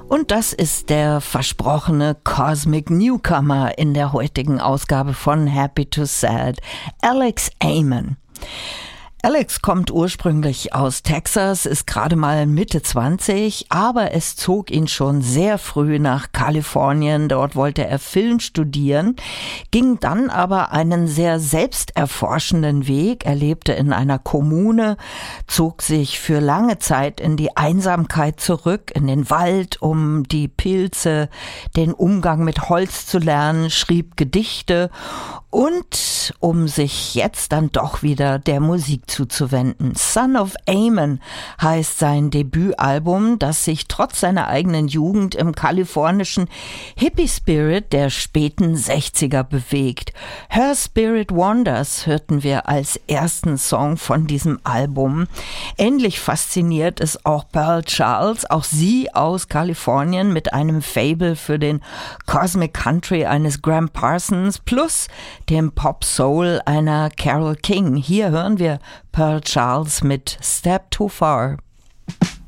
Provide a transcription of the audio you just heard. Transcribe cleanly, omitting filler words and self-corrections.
Und das ist der versprochene Cosmic Newcomer in der heutigen Ausgabe von Happy to Sad, Alex Amon. Alex kommt ursprünglich aus Texas, ist gerade mal Mitte 20, aber es zog ihn schon sehr früh nach Kalifornien. Dort wollte er Film studieren, ging dann aber einen sehr selbsterforschenden Weg. Er lebte in einer Kommune, zog sich für lange Zeit in die Einsamkeit zurück, in den Wald, um die Pilze, den Umgang mit Holz zu lernen, schrieb Gedichte und um sich jetzt dann doch wieder der Musik zuzuwenden. Son of Amon heißt sein Debütalbum, das sich trotz seiner eigenen Jugend im kalifornischen Hippie-Spirit der späten 60er bewegt. Her Spirit Wanders hörten wir als ersten Song von diesem Album. Ähnlich fasziniert ist auch Pearl Charles, auch sie aus Kalifornien mit einem Faible für den Cosmic Country eines Graham Parsons plus dem Pop Soul einer Carole King. Hier hören wir Pearl Charles mit Step Too Far.